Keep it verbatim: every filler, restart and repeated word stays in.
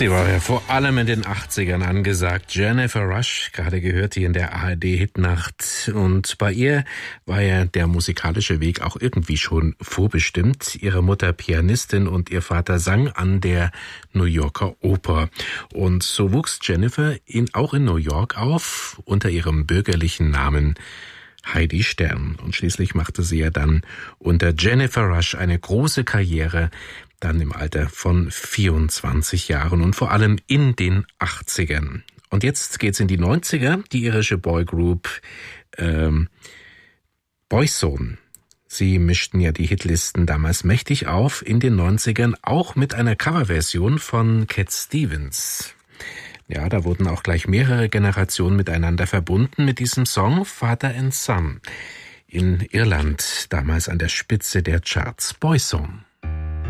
Sie war ja vor allem in den achtzigern angesagt. Jennifer Rush, gerade gehört hier in der A R D-Hitnacht. Und bei ihr war ja der musikalische Weg auch irgendwie schon vorbestimmt. Ihre Mutter Pianistin und ihr Vater sang an der New Yorker Oper. Und so wuchs Jennifer in, auch in New York auf, unter ihrem bürgerlichen Namen Heidi Stern. Und schließlich machte sie ja dann unter Jennifer Rush eine große Karriere, dann im Alter von vierundzwanzig Jahren und vor allem in den achtzigern. Und jetzt geht's in die neunziger, die irische Boygroup ähm, Boyzone. Sie mischten ja die Hitlisten damals mächtig auf in den neunzigern, auch mit einer Coverversion von Cat Stevens. Ja, da wurden auch gleich mehrere Generationen miteinander verbunden mit diesem Song Father and Son. In Irland, damals an der Spitze der Charts. Boyzone.